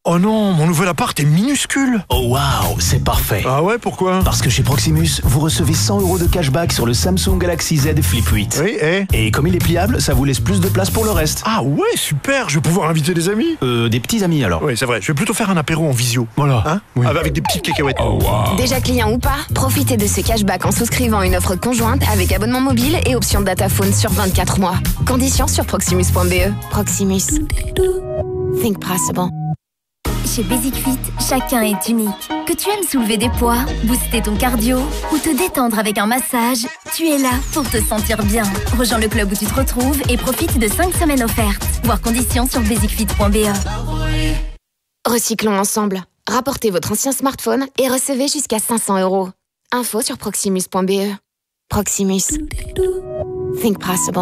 Oh non, mon nouvel appart est minuscule. Oh waouh, c'est parfait. Ah ouais, pourquoi? Parce que chez Proximus, vous recevez 100 € de cashback sur le Samsung Galaxy Z Flip 8. Oui, Et comme il est pliable, ça vous laisse plus de place pour le reste. Ah ouais, super, je vais pouvoir inviter des amis. Des petits amis alors. Oui, c'est vrai, je vais plutôt faire un apéro en visio. Voilà. Hein? Oui. Avec des petites cacahuètes. Oh wow. Déjà client ou pas, profitez de ce cashback en souscrivant une offre conjointe avec abonnement mobile et option dataphone sur 24 mois. Conditions sur proximus.be. Proximus. Think possible. Chez Basic Fit, chacun est unique. Que tu aimes soulever des poids, booster ton cardio ou te détendre avec un massage, tu es là pour te sentir bien. Rejoins le club où tu te retrouves et profite de 5 semaines offertes. Voir conditions sur basicfit.be. Recyclons ensemble. Rapportez votre ancien smartphone et recevez jusqu'à 500 €. Info sur proximus.be. Proximus. Think possible.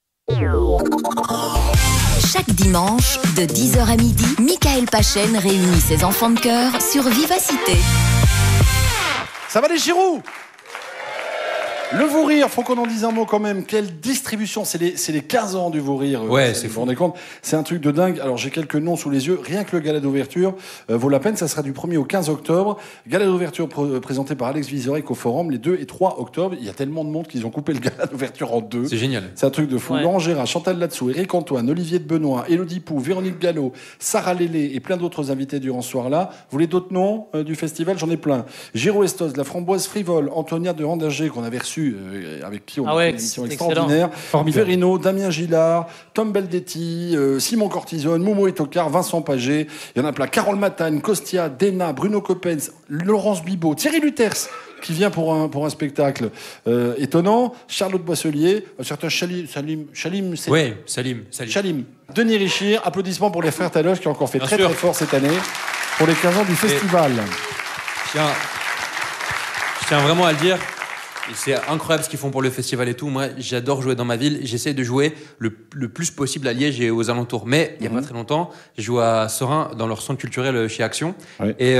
Chaque dimanche, de 10h à midi, Michael Pachen réunit ses enfants de cœur sur Vivacité. Ça va les Giroud? Le Vous Rire, faut qu'on en dise un mot quand même. Quelle distribution, c'est les 15 ans du Vous Rire. Ouais, c'est vous vous fou. rendez compte? C'est un truc de dingue. Alors j'ai quelques noms sous les yeux. Rien que le gala d'ouverture vaut la peine. Ça sera du 1er au 15 octobre. Gala d'ouverture présenté par Alex Vizorek au Forum les 2 et 3 octobre. Il y a tellement de monde qu'ils ont coupé le gala d'ouverture en 2. C'est génial. C'est un truc de fou. Ouais. Laurent Gérard, Chantal Latsou, Éric Antoine, Olivier de Benoît, Élodie Pou, Véronique Gallo, Sarah Lélé et plein d'autres invités durant ce soir-là. Vous voulez d'autres noms du festival? J'en ai plein. Géraud Estos, La Framboise Frivole, Antonia de Randager qu'on avait reçu avec qui on a fait une émission c'est extraordinaire. Formidable. Ferrino, Damien Gillard, Tom Beldetti, Simon Cortisone, Momo Etokar, Vincent Pagé. Il y en a plein. Carole Matagne, Costia, Dena, Bruno Coppens, Laurence Bibot, Thierry Luters qui vient pour un spectacle étonnant. Charlotte Boisselier, un certain Chalim, c'est Ouais, Salim. Chalim. Denis Richir, applaudissements pour les frères Taloche qui ont encore fait Bien très sûr. très fort cette année pour les 15 ans du festival. Je tiens vraiment à le dire. Et c'est incroyable ce qu'ils font pour le festival et tout. Moi, j'adore jouer dans ma ville. J'essaie de jouer le plus possible à Liège et aux alentours. Mais il n'y a pas très longtemps, j'ai joué à Sorin dans leur centre culturel chez Action. Ouais. Et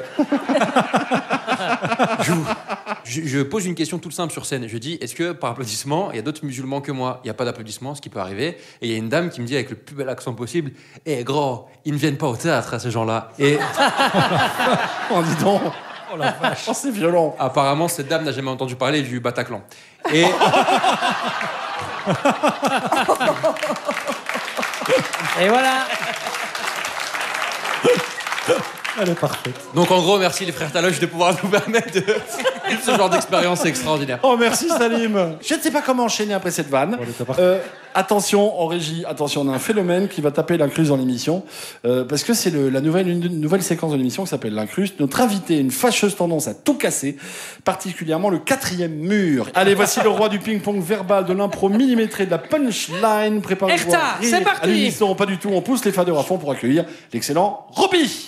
je pose une question toute simple sur scène. Je dis, est-ce que par applaudissement, il y a d'autres musulmans que moi? Il n'y a pas d'applaudissement, ce qui peut arriver. Et il y a une dame qui me dit avec le plus bel accent possible, « Eh gros, ils ne viennent pas au théâtre, ces gens-là. » Et Oh, dis donc. Oh la vache. Oh, c'est violent. apparemment, cette dame n'a jamais entendu parler du Bataclan. Et Et voilà. Elle est parfaite. donc, en gros, merci les frères Taloche de pouvoir nous permettre de vivre ce genre d'expérience extraordinaire. Oh, merci Salim. Je ne sais pas comment enchaîner après cette vanne. Attention, en régie, attention, on a un phénomène qui va taper l'incruste dans l'émission. Parce que c'est une nouvelle séquence de l'émission qui s'appelle l'incruste. Notre invité a une fâcheuse tendance à tout casser, particulièrement le 4e mur. Allez, voici le roi du ping-pong verbal, de l'impro millimétré, de la punchline. Préparez-vous à Erta, rire. c'est parti. À l'unisson, pas du tout, on pousse les fadeurs à fond pour accueillir l'excellent Roby.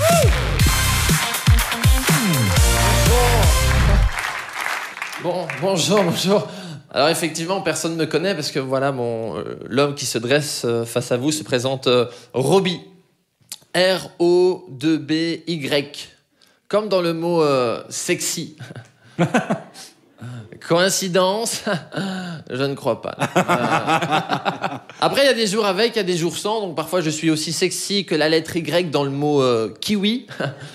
Bon, bonjour. Alors effectivement, personne ne me connaît parce que voilà, l'homme qui se dresse face à vous se présente Roby. R-O-2-B-Y. Comme dans le mot sexy. Coïncidence? Je ne crois pas. Après, il y a des jours avec, il y a des jours sans. Donc parfois, je suis aussi sexy que la lettre Y dans le mot kiwi.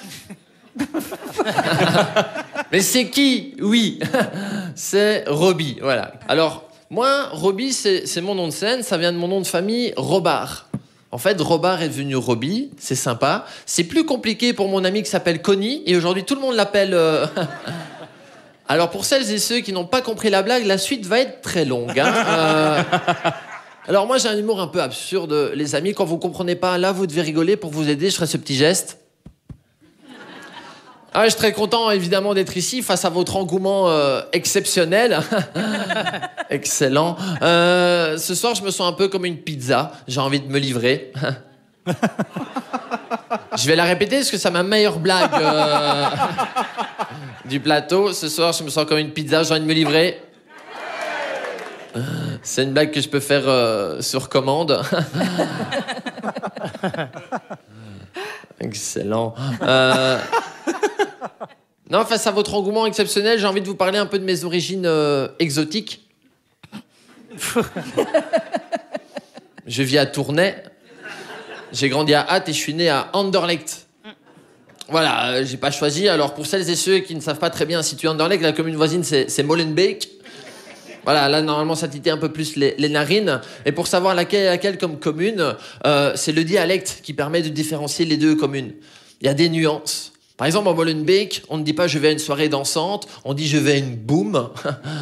Mais c'est qui? Oui, c'est Roby, voilà. Alors, moi, Roby, c'est mon nom de scène, ça vient de mon nom de famille, Robard. En fait, Robard est devenu Roby, c'est sympa. C'est plus compliqué pour mon ami qui s'appelle Connie, et aujourd'hui, tout le monde l'appelle... Alors, pour celles et ceux qui n'ont pas compris la blague, la suite va être très longue. Hein. Alors, moi, j'ai un humour un peu absurde, les amis. Quand vous comprenez pas, là, vous devez rigoler. Pour vous aider, je ferai ce petit geste. Ah, je suis très content, évidemment, d'être ici face à votre engouement exceptionnel. Excellent. Ce soir, je me sens un peu comme une pizza. J'ai envie de me livrer. Je vais la répéter parce que c'est ma meilleure blague du plateau. Ce soir, je me sens comme une pizza. J'ai envie de me livrer. C'est une blague que je peux faire sur commande. Excellent. Non, face à votre engouement exceptionnel, j'ai envie de vous parler un peu de mes origines exotiques. Je vis à Tournai. J'ai grandi à Ath et je suis né à Anderlecht. Voilà, j'ai pas choisi. Alors, pour celles et ceux qui ne savent pas très bien situer Anderlecht, la commune voisine, c'est Molenbeek. Voilà, là, normalement, ça titille un peu plus les narines. Et pour savoir laquelle est laquelle comme commune, c'est le dialecte qui permet de différencier les deux communes. Il y a des nuances. Par exemple, en Molenbeek, on ne dit pas « je vais à une soirée dansante », on dit « je vais à une boum ».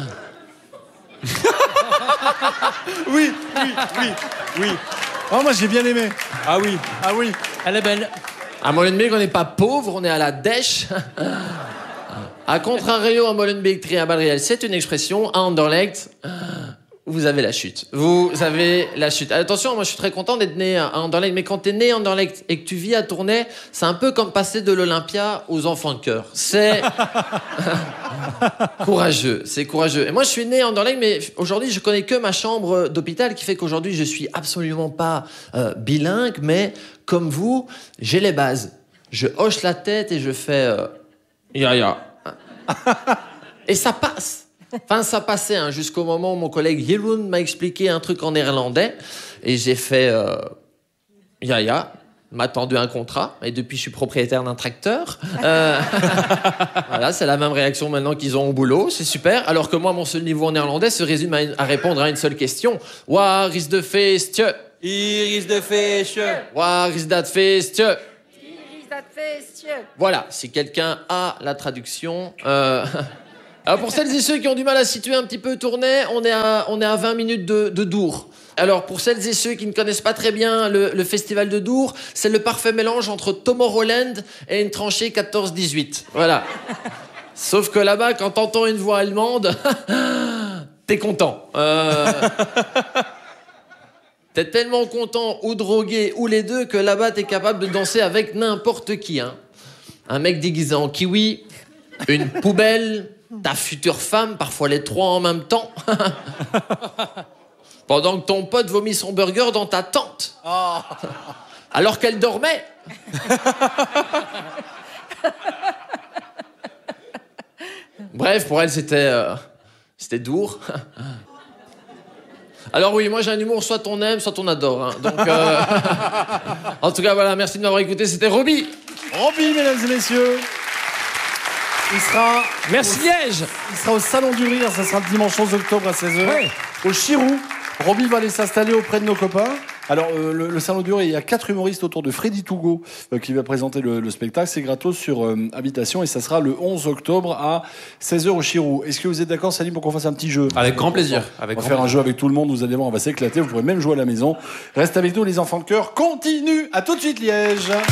Oui. Oh, moi, j'ai bien aimé. Ah oui. Ah oui. Elle est belle. À Molenbeek, on n'est pas pauvre, on est à la dèche. A contrario, à Molenbeek, tri à balles réelles, c'est une expression. À Anderlecht, vous avez la chute. Vous avez la chute. Attention, moi je suis très content d'être né à Anderlecht, mais quand t'es né à Anderlecht et que tu vis à Tournai, c'est un peu comme passer de l'Olympia aux enfants de cœur. C'est courageux, c'est courageux. Et moi je suis né à Anderlecht, mais aujourd'hui je connais que ma chambre d'hôpital, qui fait qu'aujourd'hui je suis absolument pas bilingue, mais comme vous, j'ai les bases. Je hoche la tête et je fais ya. Et ça passe. Enfin, ça passait jusqu'au moment où mon collègue Jeroen m'a expliqué un truc en néerlandais. Et j'ai fait ya, m'a tendu un contrat. Et depuis, je suis propriétaire d'un tracteur. Voilà, c'est la même réaction maintenant qu'ils ont au boulot. C'est super. Alors que moi, mon seul niveau en néerlandais se résume à répondre à une seule question. Waar is de feestje? Hier is de feestje. Waar is dat feestje? Voilà, si quelqu'un a la traduction. Alors pour celles et ceux qui ont du mal à situer un petit peu Tournai, on est à 20 minutes de Dour. Alors pour celles et ceux qui ne connaissent pas très bien le festival de Dour, c'est le parfait mélange entre Tomorrowland et une tranchée 14-18. Voilà. Sauf que là-bas, quand t'entends une voix allemande, t'es content. T'es tellement content ou drogué ou les deux que là-bas t'es capable de danser avec n'importe qui. Un mec déguisé en kiwi, une poubelle, ta future femme, parfois les trois en même temps. Pendant que ton pote vomit son burger dans ta tente. Alors qu'elle dormait. Bref, pour elle c'était Dour. Alors oui, moi j'ai un humour, soit on aime, soit on adore. Donc, en tout cas, voilà, merci de m'avoir écouté. C'était Roby. Roby, mesdames et messieurs. Il sera... Merci Liège. Il sera au Salon du Rire, ça sera le dimanche 11 octobre à 16h. Ouais. Au Chirou. Roby va aller s'installer auprès de nos copains. Alors, le Salon du Rire, il y a 4 humoristes autour de Freddy Tougo qui va présenter le spectacle. C'est gratos sur Habitation et ça sera le 11 octobre à 16h au Chirou. Est-ce que vous êtes d'accord, Salim, pour qu'on fasse un petit jeu? Avec grand plaisir. On va faire un jeu avec tout le monde, vous allez voir, on va s'éclater. Vous pourrez même jouer à la maison. Reste avec nous, les enfants de cœur. Continue. À tout de suite, Liège.